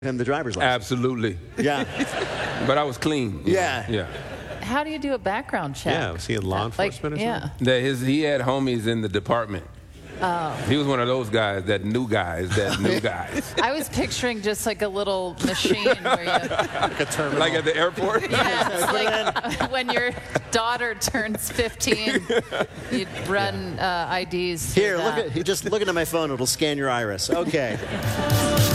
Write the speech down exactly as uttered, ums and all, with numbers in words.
him the driver's license. Absolutely. Yeah. But I was clean. Yeah. Know? Yeah. How do you do a background check? Yeah, was he in law Like, enforcement or yeah. something? That his, he had homies in the department. Oh. He was one of those guys that knew guys that knew guys. I was picturing just like a little machine where you, Like a terminal. Like at the airport? yeah, it's like when your daughter turns fifteen, you'd run uh, I Ds. through Here, look that. at just looking at my phone. It'll scan your iris. Okay.